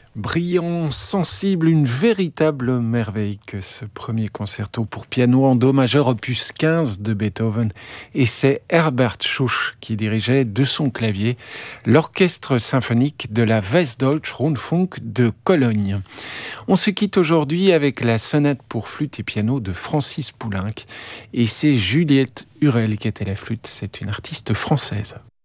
Brillant, sensible, une véritable merveille que ce premier concerto pour piano en do majeur opus 15 de Beethoven. Et c'est Herbert Schuch qui dirigeait de son clavier l'orchestre symphonique de la Westdeutsche Rundfunk de Cologne. On se quitte aujourd'hui avec la sonate pour flûte et piano de Francis Poulenc. Et c'est Juliette Hurel qui était la flûte, c'est une artiste française.